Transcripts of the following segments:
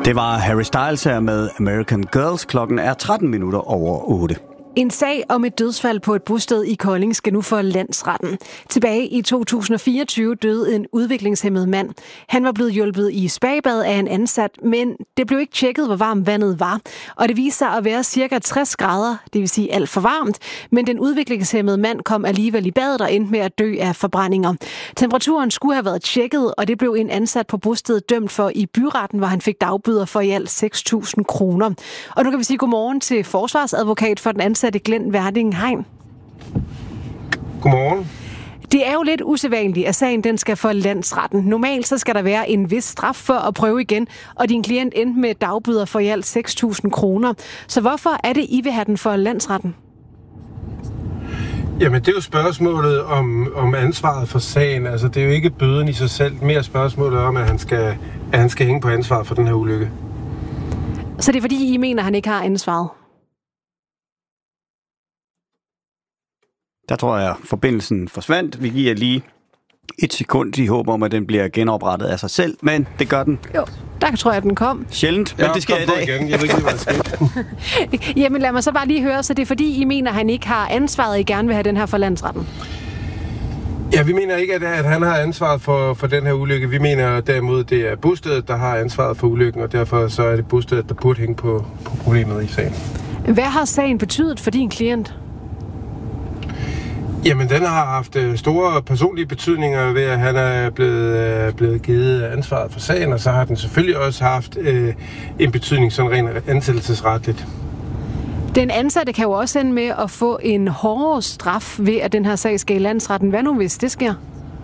Det var Harry Styles her med American Girls. Klokken er 13 minutter over 8. En sag om et dødsfald på et bosted i Kolding skal nu for landsretten. Tilbage i 2024 døde en udviklingshæmmet mand. Han var blevet hjulpet i spabad af en ansat, men det blev ikke tjekket, hvor varmt vandet var. Og det viste sig at være cirka 60 grader, det vil sige alt for varmt. Men den udviklingshæmmede mand kom alligevel i badet og endte med at dø af forbrændinger. Temperaturen skulle have været tjekket, og det blev en ansat på bostedet dømt for i byretten, hvor han fik dagbøder for i alt 6.000 kroner. Og nu kan vi sige godmorgen til forsvarsadvokat for den ansatte Glenn Verding Hein. Godmorgen. Det er jo lidt usædvanligt, at sagen den skal for landsretten. Normalt så skal der være en vis straf for at prøve igen, og din klient endte med dagbøder for i alt 6.000 kroner. Så hvorfor er det, I vil have den for landsretten? Jamen, det er jo spørgsmålet om ansvaret for sagen. Altså, det er jo ikke bøden i sig selv. Mere spørgsmålet om, at han skal hænge på ansvaret for den her ulykke. Så det er fordi, I mener, at han ikke har ansvaret? Der tror jeg, forbindelsen forsvandt. Vi giver lige et sekund i håb om, at den bliver genoprettet af sig selv, men det gør den. Jo, der tror jeg, at den kom. Sjældent, men det sker i dag. Igen. Jeg ved ikke, hvad der sker. Jamen lad mig så bare lige høre, så det er fordi, I mener, at han ikke har ansvaret, og I gerne vil have den her for landsretten? Ja, vi mener ikke, at han har ansvaret for den her ulykke. Vi mener derimod, det er bostedet, der har ansvaret for ulykken, og derfor så er det bostedet, der burde hænge på problemet i sagen. Hvad har sagen betydet for din klient? Jamen, den har haft store personlige betydninger ved, at han er blevet givet ansvaret for sagen, og så har den selvfølgelig også haft en betydning sådan rent ansættelsesretligt. Den ansatte kan jo også ende med at få en hårdere straf ved, at den her sag skal i landsretten. Hvad nu, hvis det sker?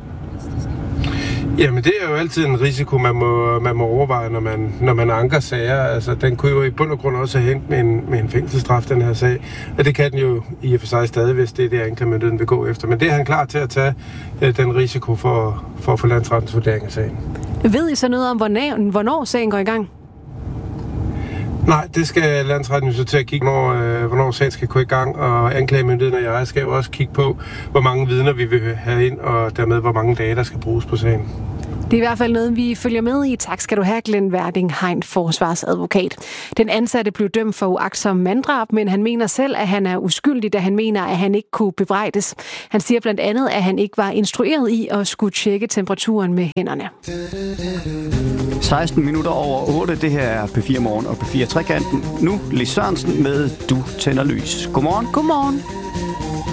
Jamen, det er jo altid en risiko, man må overveje, når man anker sager. Altså, den kunne jo i bund og grund også have hængt med en fængselsstraf, den her sag. Og det kan den jo i og for sig stadig, hvis det er det, anklagemyndigheden vil gå efter. Men det er han klar til at tage den risiko for at få landsrettens vurdering af sagen. Ved I så noget om, hvornår sagen går i gang? Nej, det skal landsretten jo så til at kigge, hvornår sagen skal gå i gang, og anklagemyndigheden og jeg skal jo også kigge på, hvor mange vidner vi vil have ind, og dermed hvor mange dage, der skal bruges på sagen. Det er i hvert fald noget, vi følger med i. Tak skal du have, Glenn Verding Hein, forsvarsadvokat. Den ansatte blev dømt for uagtsom manddrab, men han mener selv, at han er uskyldig, da han mener, at han ikke kunne bebrejdes. Han siger blandt andet, at han ikke var instrueret i at skulle tjekke temperaturen med hænderne. 16 minutter over 8. Det her er P4 Morgen og P4 Trekanten. Nu Lis Sørensen med Du tænder lys. Godmorgen. Godmorgen.